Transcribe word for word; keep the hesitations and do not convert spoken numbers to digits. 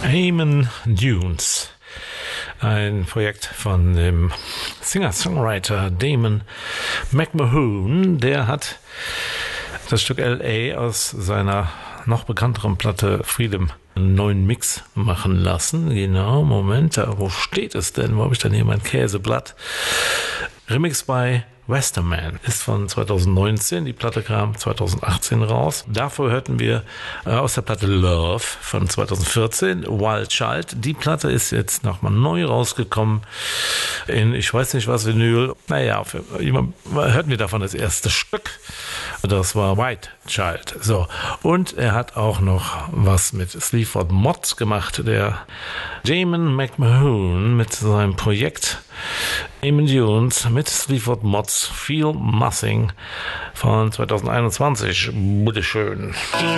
Amon Dunes, ein Projekt von dem Singer-Songwriter Damon McMahon. Der hat das Stück L A aus seiner noch bekannteren Platte Freedom einen neuen Mix machen lassen. Genau, Moment, da, wo steht es denn? Wo habe ich denn hier mein Käseblatt? Remix bei Westerman ist von zwanzig neunzehn, die Platte kam zwanzig achtzehn raus. Davor hörten wir äh, aus der Platte Love von zwanzig vierzehn, Wild Child. Die Platte ist jetzt nochmal neu rausgekommen in, ich weiß nicht was, Vinyl. Naja, für jemand hörten wir davon das erste Stück. Das war White Child. So. Und er hat auch noch was mit Sleaford Mods gemacht, der Damon McMahon mit seinem Projekt Amon Dunes mit Sleaford Mods Feel Nothing von zwanzig einundzwanzig. Bitteschön.